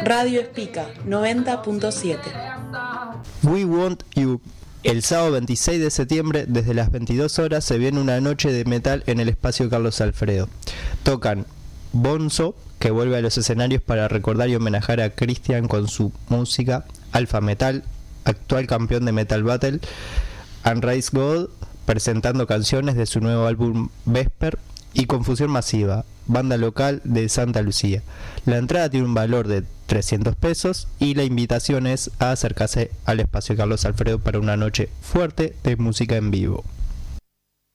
Radio Espica 90.7. We Want You. El sábado 26 de septiembre, desde las 22 horas, se viene una noche de metal en el espacio Carlos Alfredo. Tocan Bonzo, que vuelve a los escenarios para recordar y homenajear a Cristian con su música, Alpha Metal, actual campeón de Metal Battle, and Rise God, presentando canciones de su nuevo álbum Vesper, y Confusión Masiva, banda local de Santa Lucía. La entrada tiene un valor de 300 pesos y la invitación es a acercarse al espacio Carlos Alfredo para una noche fuerte de música en vivo.